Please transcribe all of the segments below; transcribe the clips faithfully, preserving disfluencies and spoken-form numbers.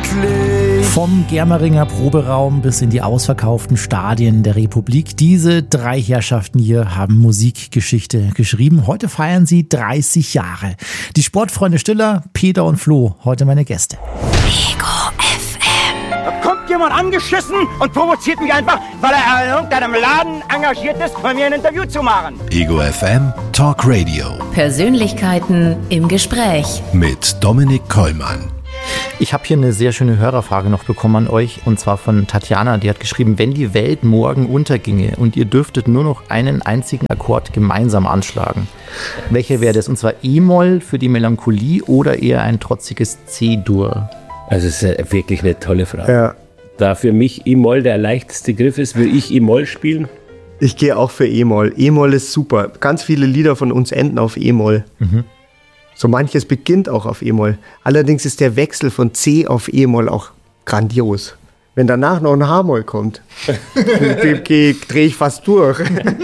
glücklich. Vom Germeringer Proberaum bis in die ausverkauften Stadien der Republik. Diese drei Herrschaften hier haben Musikgeschichte geschrieben. Heute feiern sie dreißig Jahre. Die Sportfreunde Stiller, Peter und Flo, heute meine Gäste. Ego F M. Da kommt jemand angeschissen und provoziert mich einfach, weil er in irgendeinem Laden engagiert ist, bei mir ein Interview zu machen. Ego F M Talk Radio. Persönlichkeiten im Gespräch. Mit Dominik Kollmann. Ich habe hier eine sehr schöne Hörerfrage noch bekommen an euch, und zwar von Tatjana. Die hat geschrieben, wenn die Welt morgen unterginge und ihr dürftet nur noch einen einzigen Akkord gemeinsam anschlagen, welcher wäre das? Und zwar E-Moll für die Melancholie oder eher ein trotziges C-Dur? Also es ist wirklich eine tolle Frage. Ja. Da für mich E-Moll der leichteste Griff ist, will ich E-Moll spielen. Ich gehe auch für E-Moll. E-Moll ist super. Ganz viele Lieder von uns enden auf E-Moll. Mhm. So manches beginnt auch auf E-Moll. Allerdings ist der Wechsel von C auf E-Moll auch grandios. Wenn danach noch ein H-Moll kommt, drehe ich fast durch,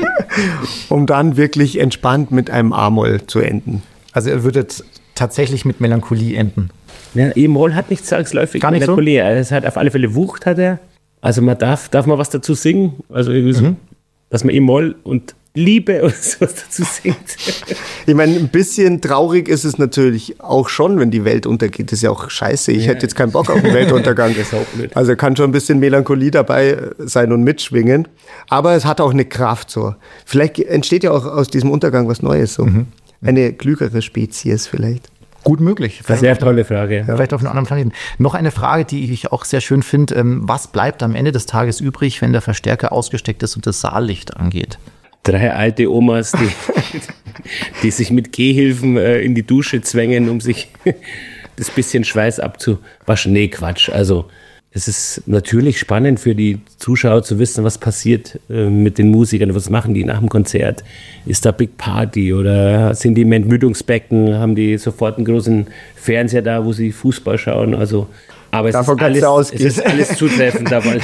um dann wirklich entspannt mit einem A-Moll zu enden. Also ihr würdet tatsächlich mit Melancholie enden? Ja, E-Moll hat nicht zwangsläufig Gar nicht Melancholie. so? Es hat auf alle Fälle Wucht, hat er. Also man darf, darf man was dazu singen? Also irgendwie so, Mhm. dass man E-Moll und Liebe oder sowas dazu singt. Ich meine, ein bisschen traurig ist es natürlich auch schon, wenn die Welt untergeht. Das ist ja auch scheiße. Ich ja. hätte jetzt keinen Bock auf den Weltuntergang. Das ist auch blöd. Also kann schon ein bisschen Melancholie dabei sein und mitschwingen. Aber es hat auch eine Kraft so. Vielleicht entsteht ja auch aus diesem Untergang was Neues. So. Mhm. Eine klügere Spezies vielleicht. Gut möglich. Das ist eine tolle Frage. Ja. Vielleicht auf einem anderen Planeten. Noch eine Frage, die ich auch sehr schön finde. Was bleibt am Ende des Tages übrig, wenn der Verstärker ausgesteckt ist und das Saallicht angeht? Drei alte Omas, die, die sich mit Gehhilfen äh, in die Dusche zwängen, um sich das bisschen Schweiß abzuwaschen. Nee, Quatsch. Also es ist natürlich spannend für die Zuschauer zu wissen, was passiert äh, mit den Musikern. Was machen die nach dem Konzert? Ist da Big Party oder sind die im Entmüdungsbecken? Haben die sofort einen großen Fernseher da, wo sie Fußball schauen? Also, aber es, Davon ist alles, ausgehen. es ist alles zutreffend dabei.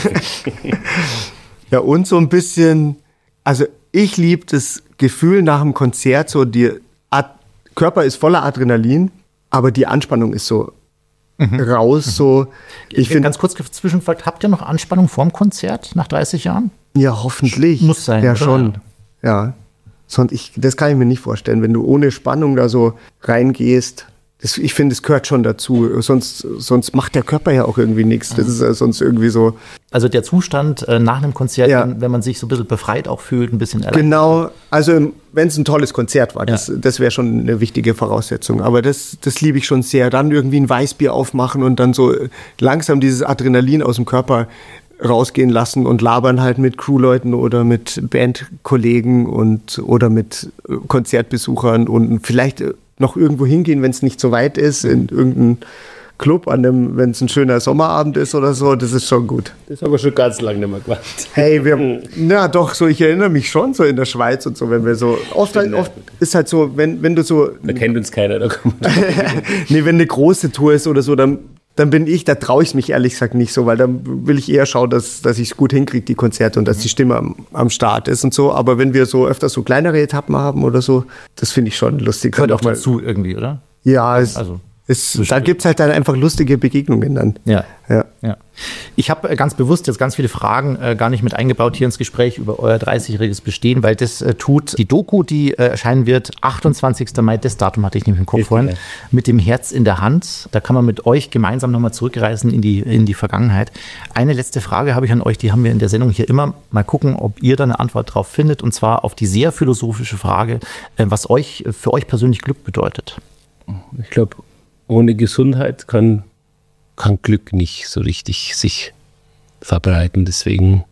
Ja, und so ein bisschen, also ich liebe das Gefühl nach dem Konzert, so der Ad- Körper ist voller Adrenalin, aber die Anspannung ist so mhm. raus. Mhm. So, ich finde, ganz kurz zwischengefragt, habt ihr noch Anspannung vorm Konzert nach dreißig Jahren? Ja, hoffentlich. Muss sein, Ja, oder? schon. Ja. Sonst ich, das kann ich mir nicht vorstellen, wenn du ohne Spannung da so reingehst. Das, ich finde, es gehört schon dazu. Sonst, sonst macht der Körper ja auch irgendwie nichts. Das ist ja sonst irgendwie so. Also der Zustand äh, nach einem Konzert, Ja. wenn, wenn man sich so ein bisschen befreit auch fühlt, ein bisschen erleichtert. Genau, also wenn es ein tolles Konzert war, das, Ja. das wäre schon eine wichtige Voraussetzung. Aber das, das liebe ich schon sehr. Dann irgendwie ein Weißbier aufmachen und dann so langsam dieses Adrenalin aus dem Körper rausgehen lassen und labern halt mit Crewleuten oder mit Bandkollegen und oder mit Konzertbesuchern und vielleicht noch irgendwo hingehen, wenn es nicht so weit ist, in irgendeinen Club, an dem, wenn es ein schöner Sommerabend ist oder so, das ist schon gut. Das haben wir schon ganz lange nicht mehr gemacht. Hey, wir, na doch, so ich erinnere mich schon so in der Schweiz und so, wenn wir so, oft, halt, oft ist halt so, wenn, wenn du so, Da kennt uns keiner, da kommt nee, wenn eine große Tour ist oder so, dann, dann bin ich, da traue ich mich ehrlich gesagt nicht so, weil dann will ich eher schauen, dass, dass ich es gut hinkriege, die Konzerte und dass die Stimme am, am Start ist und so, aber wenn wir so öfter so kleinere Etappen haben oder so, das finde ich schon lustig. Gehört auch mal, dazu irgendwie, oder? ja, es, Also, es, da gibt es halt dann einfach lustige Begegnungen dann. Ja. Ja. Ja. Ich habe ganz bewusst jetzt ganz viele Fragen äh, gar nicht mit eingebaut hier ins Gespräch über euer dreißigjähriges Bestehen, weil das äh, tut die Doku, die äh, erscheinen wird, achtundzwanzigsten Mai, das Datum hatte ich nämlich im Kopf vorhin, mit dem Herz in der Hand. Da kann man mit euch gemeinsam nochmal zurückreisen in die, in die Vergangenheit. Eine letzte Frage habe ich an euch, die haben wir in der Sendung hier immer. Mal gucken, ob ihr da eine Antwort drauf findet, und zwar auf die sehr philosophische Frage, äh, was euch für euch persönlich Glück bedeutet. Ich glaube, ohne Gesundheit kann, kann Glück nicht so richtig sich verbreiten. Deswegen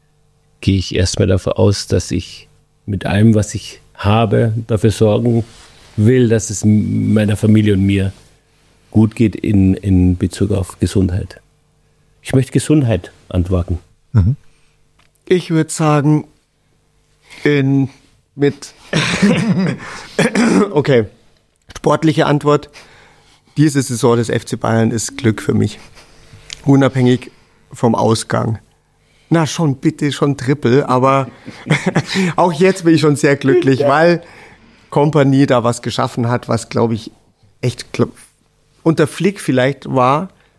gehe ich erstmal davon aus, dass ich mit allem, was ich habe, dafür sorgen will, dass es meiner Familie und mir gut geht in, in Bezug auf Gesundheit. Ich möchte Gesundheit antworten. Mhm. Ich würde sagen, in, mit, okay, sportliche Antwort. Diese Saison des F C Bayern ist Glück für mich. Unabhängig vom Ausgang. Na schon, bitte, schon Triple, aber auch jetzt bin ich schon sehr glücklich, ja. weil Kompanie da was geschaffen hat, was, glaube ich, echt glaub, unter Flick vielleicht war,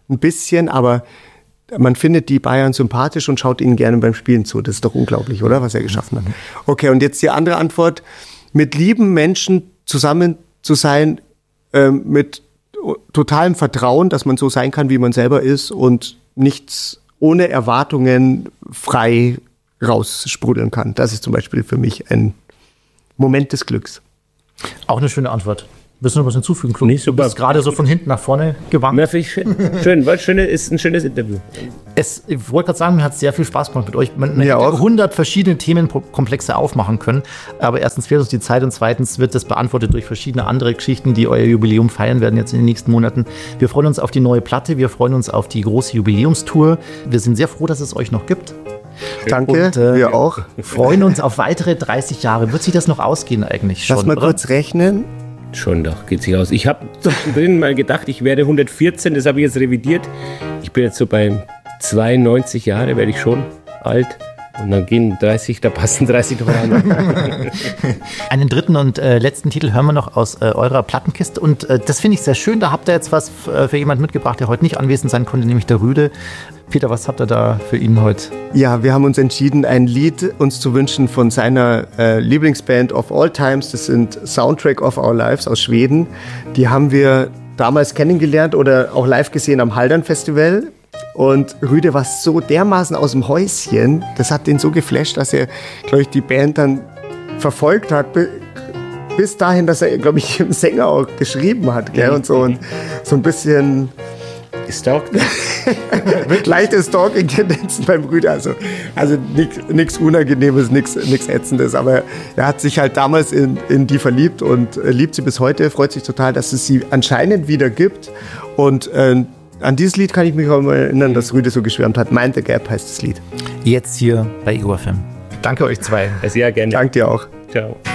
ein bisschen, aber man findet die Bayern sympathisch und schaut ihnen gerne beim Spielen zu. Das ist doch unglaublich, oder? Was er geschaffen hat. Okay, und jetzt die andere Antwort. Mit lieben Menschen zusammen zu sein, ähm, mit totalem Vertrauen, dass man so sein kann, wie man selber ist und nichts ohne Erwartungen frei raussprudeln kann. Das ist zum Beispiel für mich ein Moment des Glücks. Auch eine schöne Antwort. Willst du noch was hinzufügen, Claude? Nicht super. Du bist gerade so von hinten nach vorne gewankt. Ja, finde ich schön. Schön, weil schöne, ist ein schönes Interview. Es, ich wollte gerade sagen, mir hat es sehr viel Spaß gemacht mit euch. Man Ja, hätte auch. hundert verschiedene Themenkomplexe aufmachen können. Aber erstens fehlt uns die Zeit und zweitens wird das beantwortet durch verschiedene andere Geschichten, die euer Jubiläum feiern werden jetzt in den nächsten Monaten. Wir freuen uns auf die neue Platte, wir freuen uns auf die große Jubiläumstour. Wir sind sehr froh, dass es euch noch gibt. Danke, Und, äh, wir auch. Freuen uns auf weitere dreißig Jahre. Wird sich das noch ausgehen eigentlich schon? Lass mal oder? kurz rechnen. Schon doch, geht sich aus. Ich habe zwischendrin mal gedacht, ich werde hundertvierzehn, das habe ich jetzt revidiert. Ich bin jetzt so bei zweiundneunzig Jahre, werde ich schon alt. Und dann gehen dreißig, da passen dreißig noch rein. Einen dritten und äh, letzten Titel hören wir noch aus äh, eurer Plattenkiste. Und äh, das finde ich sehr schön. Da habt ihr jetzt was f- äh, für jemanden mitgebracht, der heute nicht anwesend sein konnte, nämlich der Rüde. Peter, was habt ihr da für ihn heute? Ja, wir haben uns entschieden, ein Lied uns zu wünschen von seiner äh, Lieblingsband of all times. Das sind Soundtrack of Our Lives aus Schweden. Die haben wir damals kennengelernt oder auch live gesehen am Haldern Festival. Und Rüde war so dermaßen aus dem Häuschen, das hat den so geflasht, dass er, glaube ich, die Band dann verfolgt hat, bi- bis dahin, dass er, glaube ich, dem Sänger auch geschrieben hat, gell, und so, und so ein bisschen Gestalkt. leichte Stalking-Tendenzen beim Rüde, also, also nichts Unangenehmes, nichts Ätzendes, aber er hat sich halt damals in, in die verliebt und äh, liebt sie bis heute, freut sich total, dass es sie anscheinend wieder gibt und äh, an dieses Lied kann ich mich auch mal erinnern, dass Rüde so geschwärmt hat. Mind the Gap heißt das Lied. Jetzt hier bei Ego F M. Danke euch zwei. Sehr gerne. Danke dir auch. Ciao.